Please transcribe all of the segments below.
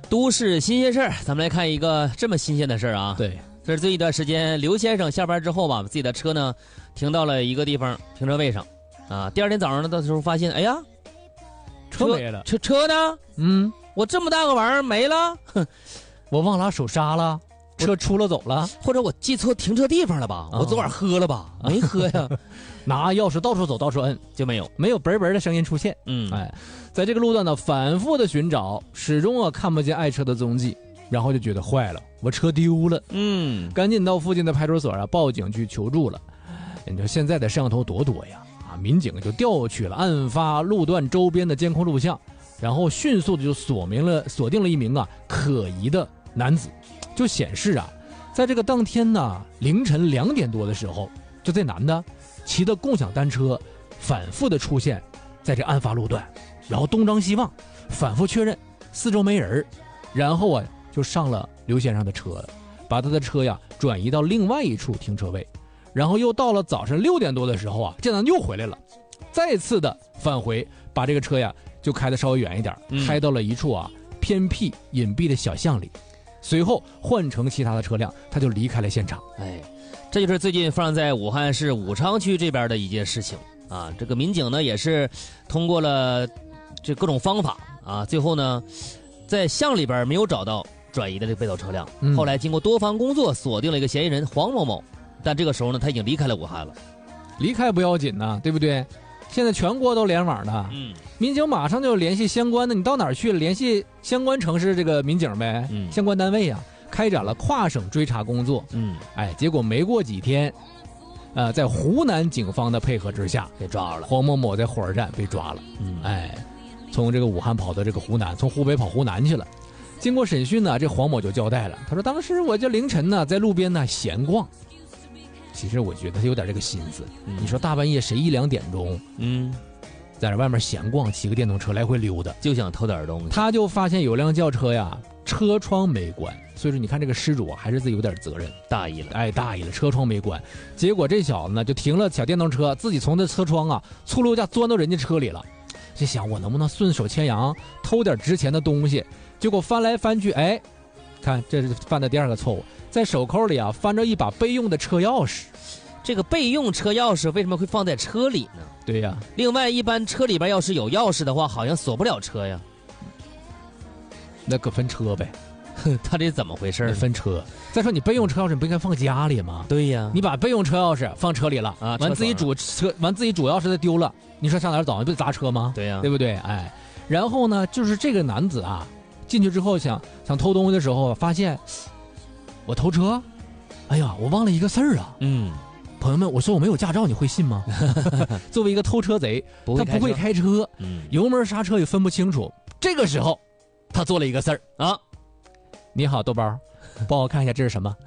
都市新鲜事儿，咱们来看一个这么新鲜的事儿啊。 对， 这是最近一段时间，刘先生下班之后吧，自己的车呢停到了一个地方停车位上，啊，第二天早上呢的时候发现，哎呀， 车没了， 车呢？我这么大个玩意儿没了， 我忘拿手刹了，车出了走了， 或者我记错停车地方了吧？我昨晚喝了吧？没喝呀， 拿钥匙到处走，到处摁， 就没有嘣嘣的声音出现。在这个路段呢，反复的寻找，始终看不见爱车的踪迹，然后就觉得坏了，我车丢了。赶紧到附近的派出所报警去求助了。你说现在的摄像头多呀！民警就调取了案发路段周边的监控录像，然后迅速的就锁定了一名可疑的男子，就显示在这个当天呢凌晨2点多的时候，就这男的骑的共享单车反复的出现在这案发路段，然后东张西望，反复确认四周没人，然后就上了刘先生的车了，把他的车转移到另外一处停车位，然后又到了早上6点多的时候这男又回来了，再次的返回，把这个车就开得稍微远一点，开到了一处偏僻隐蔽的小巷里，随后换乘其他的车辆，他就离开了现场。 这就是最近发生在武汉市武昌区这边的一件事情啊。这个民警呢也是通过了这各种方法最后呢在巷里边没有找到转移的这个被盗车辆，后来经过多方工作锁定了一个嫌疑人黄某某，但这个时候呢他已经离开了武汉了。 离开不要紧对不对？现在全国都联网了，民警马上就联系相关的，你到哪儿去了？联系相关城市这个民警呗，相关单位开展了跨省追查工作。结果没过几天，在湖南警方的配合之下， 被抓了。 黄某某在火车站被抓了。从这个武汉跑到这个湖南，从湖北跑湖南去了。经过审讯呢，这黄某就交代了，他说当时我就凌晨在路边闲逛。其实我觉得他有点这个心思。你说大半夜谁1、2点钟，在这外面闲逛，骑个电动车来回溜达， 就想偷点东西。 他就发现有辆轿车车窗没关，所以说你看这个失主还是自己有点责任， 大意了， 大意了，车窗没关。结果这小子呢就停了小电动车，自己从这车窗粗溜架钻到人家车里了，就想我能不能顺手牵羊偷点值钱的东西。结果翻来翻去，看这是犯的第二个错误，在手扣里翻着一把备用的车钥匙。 这个备用车钥匙为什么会放在车里呢？ 对呀， 另外一般车里边要是有钥匙的话，好像锁不了车呀。 那可分车呗。 他这怎么回事？ 分车。再说你备用车钥匙你不应该放家里吗？ 对呀， 你把备用车钥匙放车里了完自己主钥匙再丢了，你说上哪儿找？你不得砸车吗？ 对呀， 对不对？然后呢，就是这个男子进去之后想偷东西的时候，发现我偷车，我忘了一个事儿朋友们，我说我没有驾照，你会信吗？作为一个偷车贼，他不会开车，油门刹车也分不清楚。这个时候，他做了一个事儿你好，豆包，帮我看一下这是什么？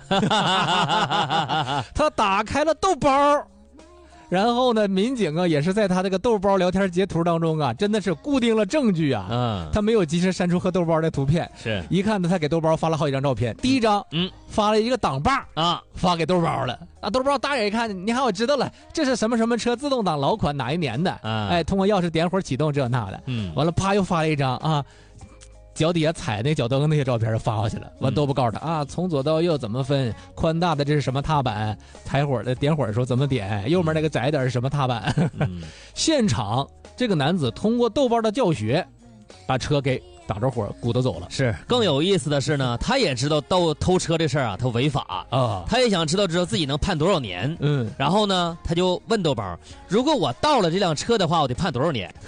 他打开了豆包。然后呢，民警也是在他这个豆包聊天截图当中真的是固定了证据他没有及时删除和豆包的图片， 是一看呢，他给豆包发了好几张照片。第一张发了一个挡把发给豆包了豆包大眼一看，你看我知道了，这是什么什么车，自动挡老款哪一年的通过钥匙点火启动这那的完了啪又发了一张脚底下踩那脚蹬那些照片发过去了，完都不告诉他从左到右怎么分，宽大的这是什么踏板，踩火的点火的时候怎么点，右面那个窄点是什么踏板。现场这个男子通过豆包的教学，把车给打着火鼓捣走了。 是更有意思的是呢，他也知道偷车这事儿他违法他也想知道自己能判多少年。然后呢，他就问豆包，如果我盗了这辆车的话，我得判多少年？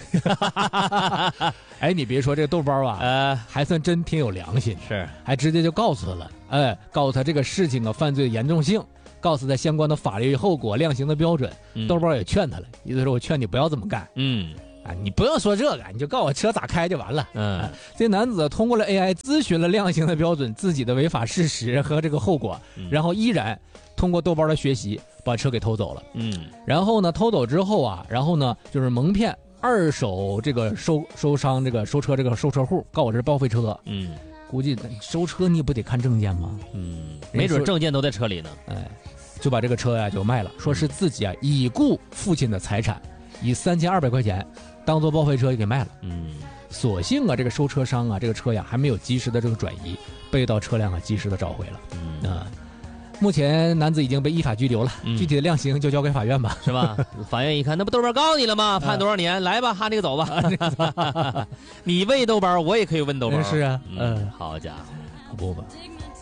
你别说这个豆包还算真挺有良心， 是还直接就告诉他了，告诉他这个事情犯罪的严重性，告诉他相关的法律后果、量刑的标准。豆包也劝他了，意思说我劝你不要这么干。你不用说这个，你就告诉我车咋开就完了。这男子通过了 AI 咨询了量刑的标准、自己的违法事实和这个后果，然后依然通过豆包的学习把车给偷走了。然后呢，偷走之后然后呢就是蒙骗二手这个收商这个收车这个收车户，告我这是报废车。估计收车你也不得看证件吗？ 没准证件都在车里呢。 就把这个车就卖了，说是自己已故父亲的财产，以3200块钱当做报废车给卖了。 所幸啊，这个收车商啊，这个车呀还没有及时的这个转移，被盗车辆啊及时的找回了。目前男子已经被依法拘留了，具体的量刑就交给法院吧， 是吧？法院一看，那不豆瓣告你了吗？判多少年？来吧，哈那个走吧。你问豆瓣，我也可以问豆瓣。 是啊， 好家伙， 可不吧。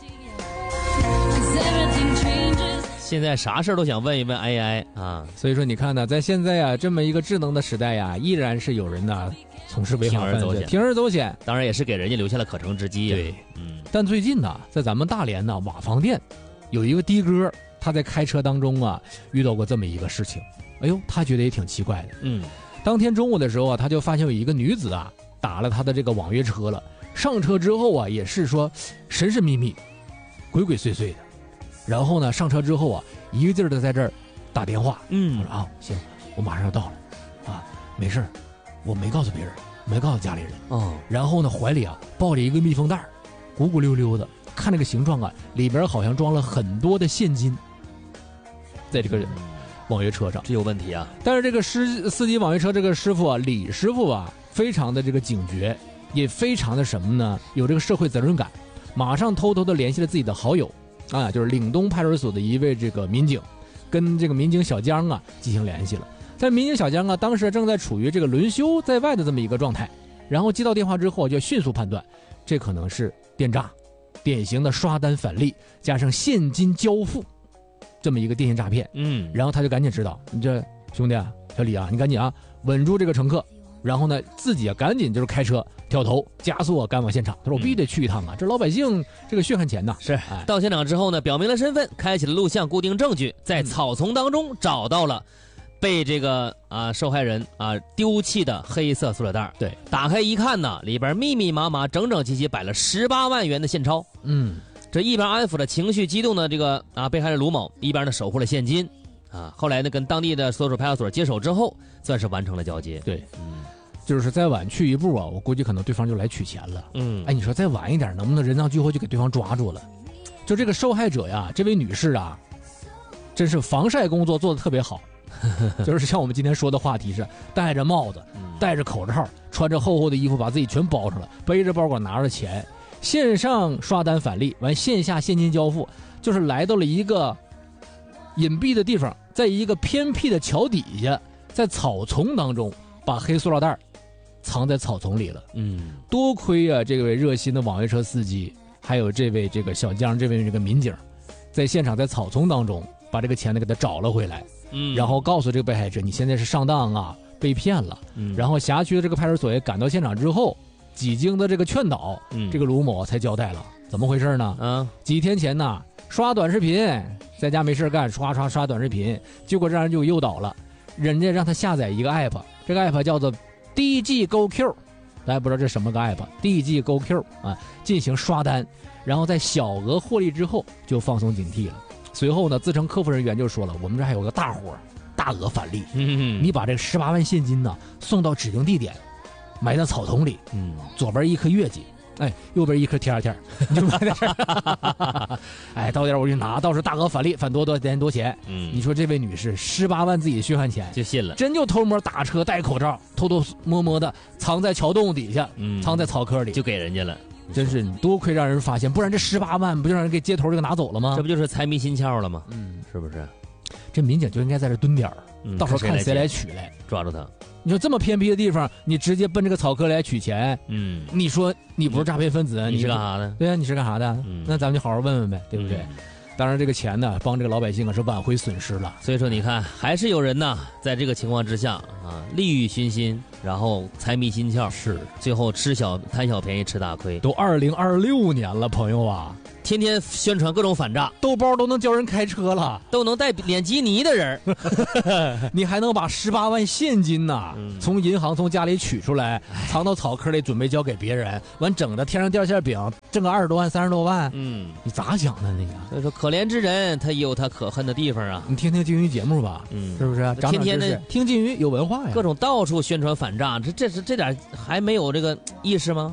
现在啥事都想问一问 AI 啊， 所以说你看呢，在现在啊这么一个智能的时代呀，依然是有人呢从事违法犯罪，铤而走险， 当然也是给人家留下了可乘之机。 对，但最近呢，在咱们大连呢瓦房店，有一个的哥，他在开车当中啊遇到过这么一个事情，哎呦，他觉得也挺奇怪的。当天中午的时候啊，他就发现有一个女子啊打了他的这个网约车了，上车之后啊也是说神神秘秘、鬼鬼祟祟的。然后呢，上车之后啊，一个劲儿的在这儿打电话。我说啊，行，我马上要到了，啊，没事，我没告诉别人，没告诉家里人。然后呢，怀里啊抱着一个密封袋，鼓鼓溜溜的，看这个形状啊，里边好像装了很多的现金，在这个网约车上， 这有问题啊！ 但是这个司机网约车这个师傅啊，李师傅啊，非常的这个警觉，也非常的什么呢？有这个社会责任感，马上偷偷的联系了自己的好友。就是岭东派出所的一位这个民警，跟这个民警小江啊进行联系了。在民警小江啊当时正在处于这个轮休在外的这么一个状态，然后接到电话之后就迅速判断，这可能是电诈，典型的刷单返利加上现金交付这么一个电信诈骗。然后他就赶紧知道，你这兄弟啊，小李啊，你赶紧啊稳住这个乘客。然后呢，自己啊赶紧就是开车掉头加速啊赶往现场。他说我必须得去一趟啊，这老百姓这个血汗钱呐。 是，到现场之后呢，表明了身份，开启了录像固定证据，在草丛当中找到了被这个受害人丢弃的黑色塑料袋。 对， 打开一看呢，里边密密麻麻、整整齐齐摆了18万元的现钞。这一边安抚了情绪激动的这个被害人卢某，一边呢守护了现金。后来呢，跟当地的所属派出所接手之后，算是完成了交接。 对，就是再晚去一步啊，我估计可能对方就来取钱了。你说再晚一点，能不能人赃俱获就给对方抓住了？就这个受害者呀，这位女士啊，真是防晒工作做得特别好。就是像我们今天说的话题是，戴着帽子，戴着口罩，穿着厚厚的衣服，把自己全包上了，背着包裹拿着钱，线上刷单返利，完线下现金交付，就是来到了一个隐蔽的地方，在一个偏僻的桥底下，在草丛当中把黑塑料袋藏在草丛里了。多亏啊这位热心的网约车司机，还有这位这个小江这位这个民警，在现场在草丛当中把这个钱呢给他找了回来。然后告诉这个被害者，你现在是上当啊，被骗了。然后辖区的这个派出所也赶到现场之后，几经的这个劝导，这个卢某才交代了怎么回事呢？几天前呢刷短视频，在家没事干，刷短视频，结果让人就诱导了，人家让他下载一个 app， 这个 app 叫做 DG Go Q， 大家不知道这什么个 app， DG Go Q 进行刷单，然后在小额获利之后就放松警惕了。随后呢，自称客服人员就说了，我们这还有个大活，大额返利，你把这个18万现金呢送到指定地点，埋到草丛里，左边一颗月季，右边一颗天，你就埋在这儿。到点我就拿，到时大额返利，返多钱。你说这位女士18万自己的血汗钱就信了， 真就偷摸打车戴口罩，偷偷摸摸的藏在桥洞底下，藏在草坑里， 就给人家了。 真是多亏让人发现，不然这18万不就让人给街头就给拿走了吗？ 这不就是财迷心窍了吗？是不是？ 这民警就应该在这蹲点儿，到时候看谁来取来， 抓住他。 你说这么偏僻的地方，你直接奔这个草坑来取钱，你说你不是诈骗分子， 你是干啥的？ 对呀，你是干啥的？那咱们就好好问问呗，对不对？当然，这个钱呢，帮这个老百姓是挽回损失了。 所以说，你看，还是有人呢，在这个情况之下利欲熏心，然后财迷心窍， 是最后贪小便宜吃大亏。 都2026年了，朋友啊， 天天宣传各种反诈， 豆包都能教人开车了， 都能带脸基尼的人， 你还能把18万现金呐，从银行从家里取出来，藏到草坑里，准备交给别人，完整的天上掉馅饼，挣个20多万、30多万，你咋想的那个？ 所以说，可怜之人他也有他可恨的地方啊。 你听听金鱼节目吧，是不是？ 天天的听金鱼有文化呀， 各种到处宣传反诈，这点还没有这个意识吗？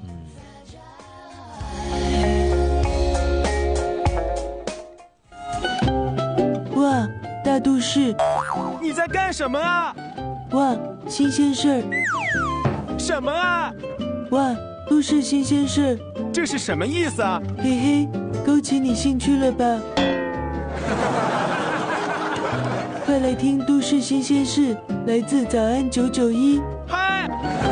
哇，大都市！ 你在干什么啊？ 哇，新鲜事儿！ 什么啊？ 哇，都市新鲜事， 这是什么意思啊？ 嘿嘿，勾起你兴趣了吧？快来听都市新鲜事，来自早安991。 嗨。